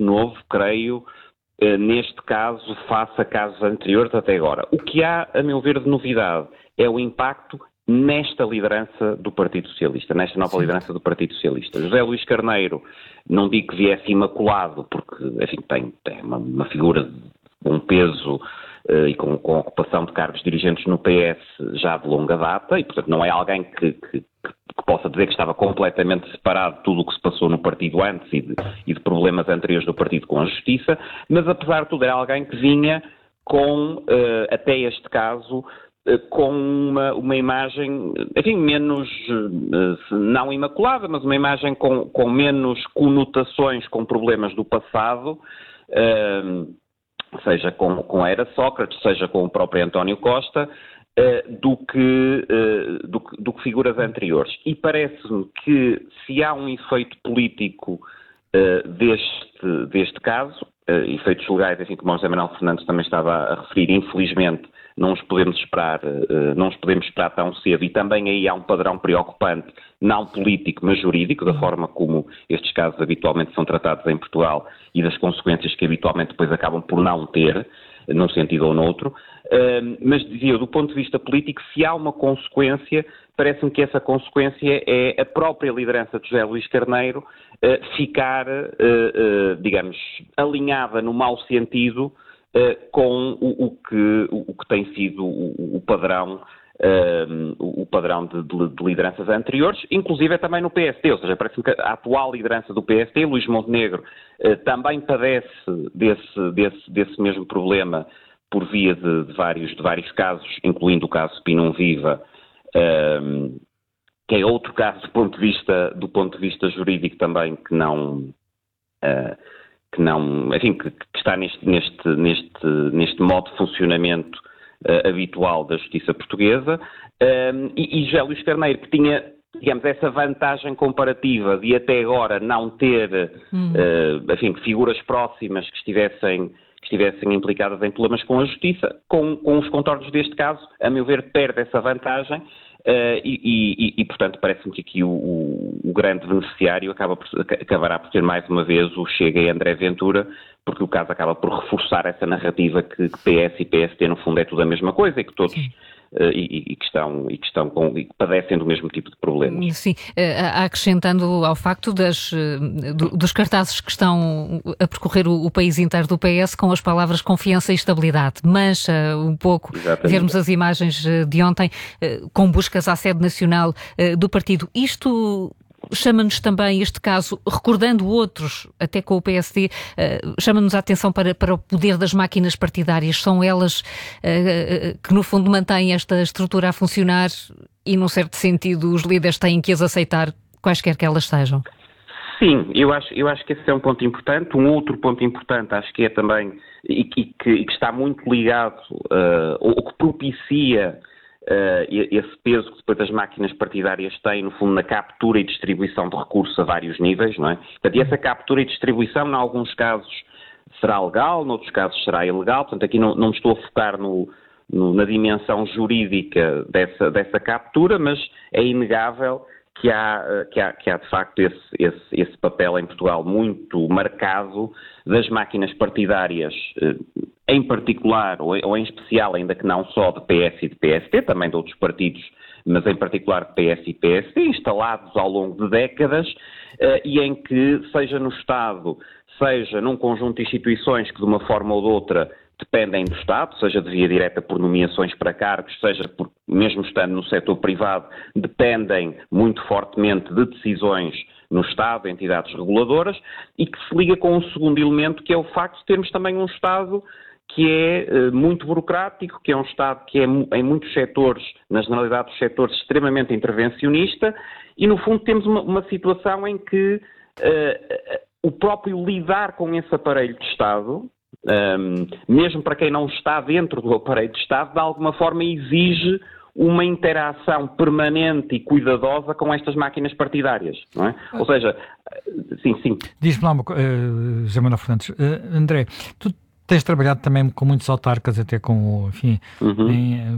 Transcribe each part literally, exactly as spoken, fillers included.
novo, creio, neste caso, face a casos anteriores até agora. O que há, a meu ver, de novidade é o impacto nesta liderança do Partido Socialista, nesta nova Sim. liderança do Partido Socialista. José Luís Carneiro, não digo que viesse imaculado, porque, enfim, tem, tem uma, uma figura com um peso uh, e com, com ocupação de cargos dirigentes no P S já de longa data, e, portanto, não é alguém que, que, que possa dizer que estava completamente separado de tudo o que se passou no partido antes e de, e de problemas anteriores do partido com a Justiça, mas, apesar de tudo, era alguém que vinha com, uh, até este caso, com uma, uma imagem, enfim, menos, não imaculada, mas uma imagem com, com menos conotações com problemas do passado, seja com, com a era Sócrates, seja com o próprio António Costa, do que, do, que, do que figuras anteriores. E parece-me que se há um efeito político deste, deste caso, efeitos legais, enfim, como o José Manuel Fernandes também estava a referir, infelizmente, não os podemos esperar, não os podemos esperar tão cedo, e também aí há um padrão preocupante, não político, mas jurídico, da forma como estes casos habitualmente são tratados em Portugal e das consequências que habitualmente depois acabam por não ter, num sentido ou noutro. Mas dizia eu, do ponto de vista político, se há uma consequência, parece-me que essa consequência é a própria liderança de José Luís Carneiro ficar, digamos, alinhada no mau sentido Uh, com o, o, que, o, o que tem sido o, o padrão, uh, o padrão de, de, de lideranças anteriores, inclusive também no P S D, ou seja, parece que a atual liderança do P S D, Luís Montenegro, uh, também padece desse, desse, desse mesmo problema por via de, de, vários, de vários casos, incluindo o caso Pinão Viva, uh, que é outro caso do ponto de vista, do ponto de vista jurídico também que não... Uh, que não, enfim, que, que está neste, neste, neste, neste modo de funcionamento uh, habitual da justiça portuguesa, um, e, e José Luís Carneiro, que tinha, digamos, essa vantagem comparativa de até agora não ter, hum. uh, enfim, figuras próximas que estivessem, que estivessem implicadas em problemas com a justiça, com, com os contornos deste caso, a meu ver, perde essa vantagem. Uh, e, e, e, portanto, parece-me que aqui o, o, o grande beneficiário acaba por, acabará por ter mais uma vez o Chega e André Ventura, porque o caso acaba por reforçar essa narrativa que, que P S e P S D no fundo é tudo a mesma coisa e que todos uh, e, e que estão, e que estão com, e que padecem do mesmo tipo de problemas. Sim, uh, acrescentando ao facto das, uh, do, dos cartazes que estão a percorrer o, o país inteiro do P S com as palavras confiança e estabilidade, mas uh, um pouco Exatamente. Vermos as imagens de ontem uh, com buscas à sede nacional uh, do partido. Isto chama-nos também, este caso, recordando outros, até com o P S D, uh, chama-nos a atenção para, para o poder das máquinas partidárias. São elas uh, que, no fundo, mantêm esta estrutura a funcionar e, num certo sentido, os líderes têm que as aceitar, quaisquer que elas sejam. Sim, eu acho, eu acho que esse é um ponto importante. Um outro ponto importante, acho que é também, e, e, que, e que está muito ligado, uh, ou que propicia Uh, esse peso que depois as máquinas partidárias têm, no fundo, na captura e distribuição de recursos a vários níveis, não é? Portanto, e essa captura e distribuição, em alguns casos, será legal, noutros casos será ilegal. Portanto, aqui não, não me estou a focar no, no, na dimensão jurídica dessa, dessa captura, mas é inegável que há, que há, que há de facto, esse, esse, esse papel em Portugal muito marcado das máquinas partidárias, em particular, ou, ou em especial, ainda que não só de P S e de P S D, também de outros partidos, mas em particular de P S e P S D, instalados ao longo de décadas, e em que, seja no Estado, seja num conjunto de instituições que de uma forma ou de outra dependem do Estado, seja de via direta por nomeações para cargos, seja por, mesmo estando no setor privado, dependem muito fortemente de decisões no Estado, entidades reguladoras, e que se liga com um segundo elemento, que é o facto de termos também um Estado que é uh, muito burocrático, que é um Estado que é, em muitos setores, na generalidade dos setores, extremamente intervencionista, e no fundo temos uma, uma situação em que uh, o próprio lidar com esse aparelho de Estado, Um, mesmo para quem não está dentro do aparelho de Estado, de alguma forma exige uma interação permanente e cuidadosa com estas máquinas partidárias, não é? Ou seja, sim, sim. Diz-me lá uma coisa, uh, José Manuel Fernandes, uh, André, tu tens trabalhado também com muitos autarcas, até com, enfim, uhum. em, uh,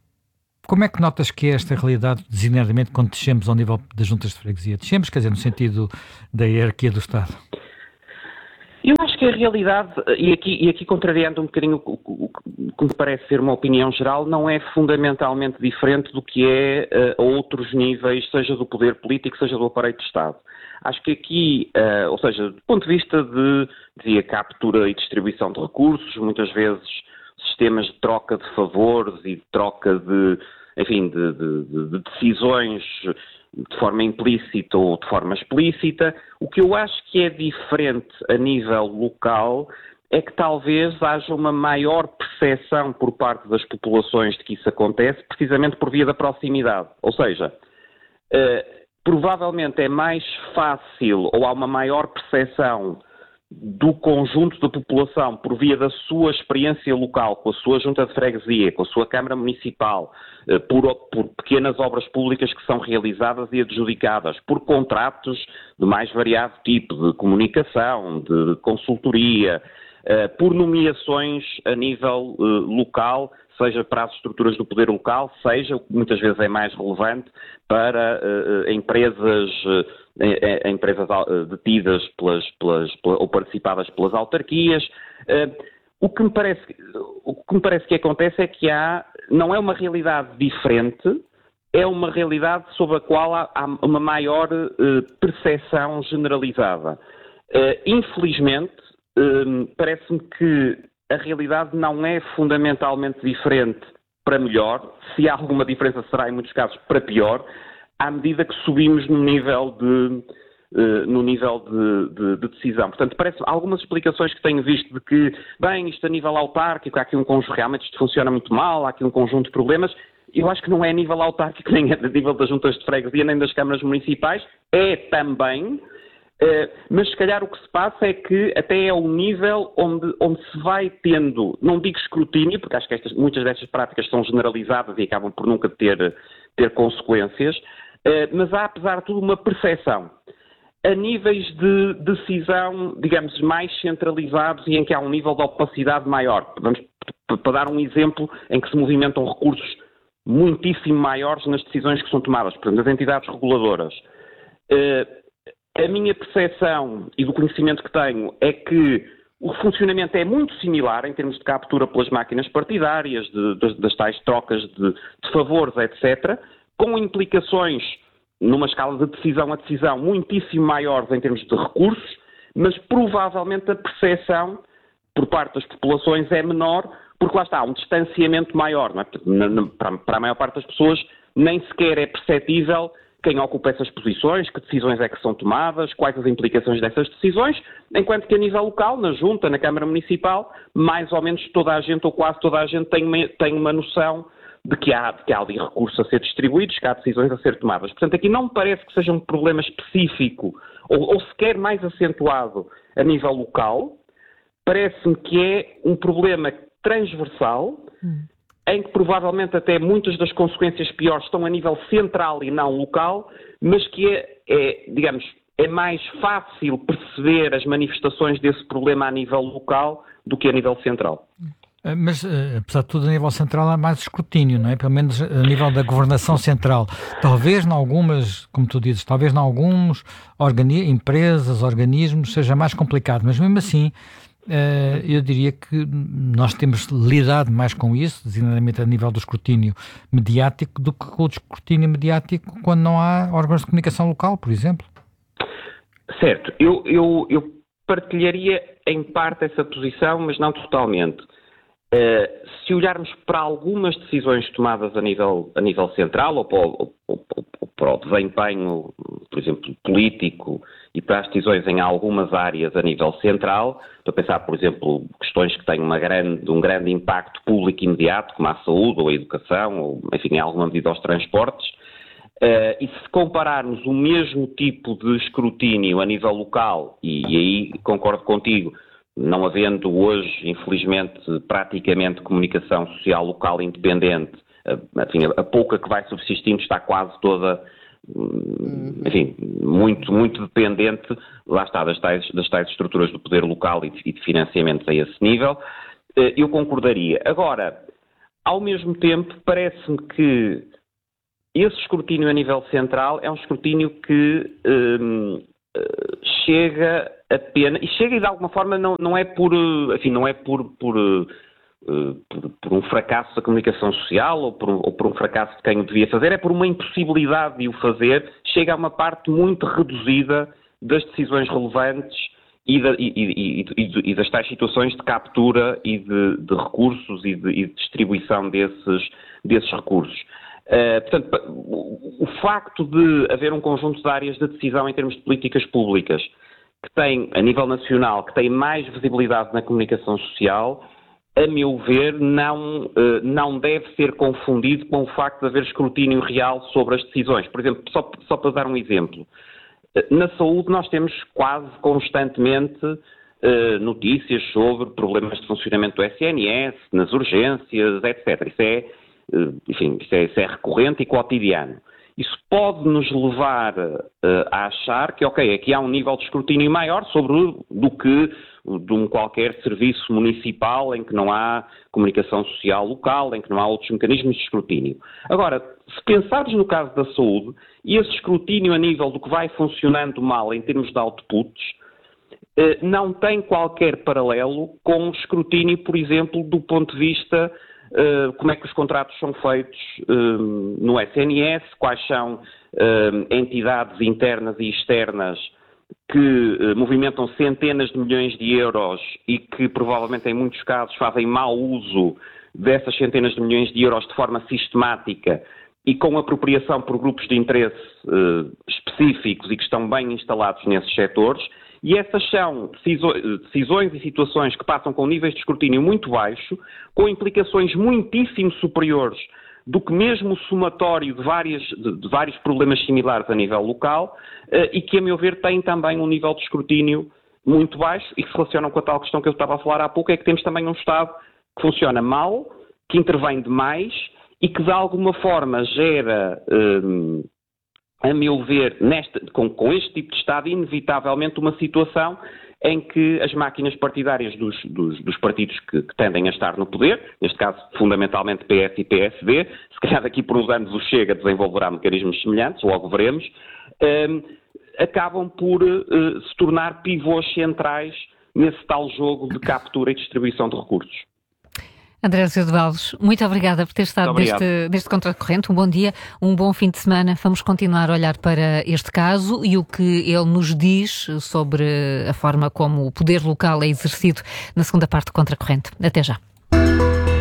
como é que notas que é esta realidade, designadamente, quando descemos ao nível das juntas de freguesia? Descemos, quer dizer, no sentido da hierarquia do Estado? Eu acho que a realidade, e aqui, e aqui contrariando um bocadinho o, o, o que me parece ser uma opinião geral, não é fundamentalmente diferente do que é uh, a outros níveis, seja do poder político, seja do aparelho de Estado. Acho que aqui, uh, ou seja, do ponto de vista de, dizia, captura e distribuição de recursos, muitas vezes sistemas de troca de favores e de troca de, enfim, de, de, de decisões de forma implícita ou de forma explícita. O que eu acho que é diferente a nível local é que talvez haja uma maior percepção por parte das populações de que isso acontece, precisamente por via da proximidade. Ou seja, eh, provavelmente é mais fácil ou há uma maior percepção do conjunto da população por via da sua experiência local, com a sua junta de freguesia, com a sua Câmara Municipal, por, por pequenas obras públicas que são realizadas e adjudicadas, por contratos de mais variado tipo, de comunicação, de consultoria, por nomeações a nível local, seja para as estruturas do poder local, seja, o que muitas vezes é mais relevante, para uh, empresas, uh, empresas detidas pelas, pelas, pelas, ou participadas pelas autarquias. Uh, o, que me parece, o que me parece que acontece é que há, não é uma realidade diferente, é uma realidade sobre a qual há, há uma maior uh, percepção generalizada. Uh, infelizmente, uh, parece-me que a realidade não é fundamentalmente diferente para melhor. Se há alguma diferença, será em muitos casos para pior, à medida que subimos no nível de, uh, no nível de, de, de decisão. Portanto, parece algumas explicações que tenho visto de que, bem, isto a nível autárquico, há aqui um conjunto, realmente isto funciona muito mal, há aqui um conjunto de problemas. Eu acho que não é a nível autárquico, nem a nível das juntas de freguesia, nem das câmaras municipais, é também. Uh, mas se calhar o que se passa é que até é o nível onde, onde se vai tendo, não digo escrutínio, porque acho que estas, muitas destas práticas são generalizadas e acabam por nunca ter, ter consequências, uh, mas há, apesar de tudo, uma percepção a níveis de decisão, digamos, mais centralizados e em que há um nível de opacidade maior. Vamos, para dar um exemplo em que se movimentam recursos muitíssimo maiores nas decisões que são tomadas, por exemplo, das entidades reguladoras. Uh, A minha percepção e do conhecimento que tenho é que o funcionamento é muito similar em termos de captura pelas máquinas partidárias, de, de, das tais trocas de, de favores, etcétera, com implicações numa escala de decisão a decisão muitíssimo maiores em termos de recursos, mas provavelmente a percepção por parte das populações é menor, porque lá está, há um distanciamento maior, não é? na, na, para, para a maior parte das pessoas nem sequer é perceptível quem ocupa essas posições, que decisões é que são tomadas, quais as implicações dessas decisões, enquanto que a nível local, na Junta, na Câmara Municipal, mais ou menos toda a gente, ou quase toda a gente, tem uma, tem uma noção de que, há, de que há ali recursos a ser distribuídos, que há decisões a ser tomadas. Portanto, aqui não me parece que seja um problema específico, ou, ou sequer mais acentuado a nível local, parece-me que é um problema transversal, hum. em que provavelmente até muitas das consequências piores estão a nível central e não local, mas que é, é, digamos, é mais fácil perceber as manifestações desse problema a nível local do que a nível central. Mas, apesar de tudo, a nível central há mais escrutínio, não é? Pelo menos a nível da governação central. Talvez em algumas, como tu dizes, talvez em alguns organi- empresas, organismos, seja mais complicado, mas mesmo assim, Uh, eu diria que nós temos lidado mais com isso, designadamente a nível do escrutínio mediático, do que com o escrutínio mediático quando não há órgãos de comunicação local, por exemplo. Certo. Eu, eu, eu partilharia em parte essa posição, mas não totalmente. Uh, se olharmos para algumas decisões tomadas a nível, a nível central ou para, o, ou, ou para o desempenho, por exemplo, político e para as decisões em algumas áreas a nível central, estou a pensar, por exemplo, questões que têm uma grande, um grande impacto público imediato, como a saúde ou a educação, ou, enfim, em alguma medida aos transportes, uh, e se compararmos o mesmo tipo de escrutínio a nível local, e, e aí concordo contigo, não havendo hoje, infelizmente, praticamente comunicação social local independente, enfim, a pouca que vai subsistindo está quase toda, enfim, muito, muito dependente, lá está, das tais, das tais estruturas do poder local e de, e de financiamentos a esse nível, eu concordaria. Agora, ao mesmo tempo, parece-me que esse escrutínio a nível central é um escrutínio que hum, uh, chega apenas, e chega e de alguma forma não, não é por, enfim, não é por, por, uh, por, por um fracasso da comunicação social ou por, ou por um fracasso de quem o devia fazer, é por uma impossibilidade de o fazer, chega a uma parte muito reduzida das decisões relevantes e, da, e, e, e, e das tais situações de captura e de, de recursos e de, e de distribuição desses, desses recursos. Uh, portanto, o, o facto de haver um conjunto de áreas de decisão em termos de políticas públicas que tem, a nível nacional, que tem mais visibilidade na comunicação social, a meu ver, não, uh, não deve ser confundido com o facto de haver escrutínio real sobre as decisões. Por exemplo, só, só para dar um exemplo, uh, na saúde nós temos quase constantemente uh, notícias sobre problemas de funcionamento do S N S, nas urgências, etcétera. Isso é Enfim, isso é, isso é recorrente e cotidiano. Isso pode nos levar uh, a achar que, ok, aqui há um nível de escrutínio maior sobre o, do que de um qualquer serviço municipal em que não há comunicação social local, em que não há outros mecanismos de escrutínio. Agora, se pensarmos no caso da saúde, e esse escrutínio a nível do que vai funcionando mal em termos de outputs, uh, não tem qualquer paralelo com o escrutínio, por exemplo, do ponto de vista Uh, como é que os contratos são feitos uh, no S N S, quais são uh, entidades internas e externas que uh, movimentam centenas de milhões de euros e que provavelmente em muitos casos fazem mau uso dessas centenas de milhões de euros de forma sistemática e com apropriação por grupos de interesse uh, específicos e que estão bem instalados nesses setores. E essas são decisões e situações que passam com níveis de escrutínio muito baixo, com implicações muitíssimo superiores do que mesmo o somatório de, várias, de, de vários problemas similares a nível local uh, e que, a meu ver, têm também um nível de escrutínio muito baixo e que se relacionam com a tal questão que eu estava a falar há pouco, é que temos também um Estado que funciona mal, que intervém demais e que, de alguma forma, gera... Uh, a meu ver, nesta, com, com este tipo de Estado, inevitavelmente uma situação em que as máquinas partidárias dos, dos, dos partidos que, que tendem a estar no poder, neste caso fundamentalmente P S e P S D, se calhar daqui por uns anos o Chega desenvolverá mecanismos semelhantes, logo veremos, um, acabam por uh, se tornar pivôs centrais nesse tal jogo de captura e distribuição de recursos. André Azevedo Alves, muito obrigada por ter estado neste, neste Contracorrente. Um bom dia, um bom fim de semana. Vamos continuar a olhar para este caso e o que ele nos diz sobre a forma como o poder local é exercido na segunda parte do Contracorrente. Até já.